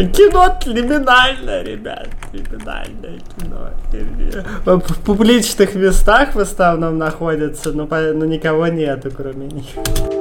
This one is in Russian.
Кино криминальное, ребят. Криминальное кино. В публичных местах в основном находятся, но никого нету, кроме них.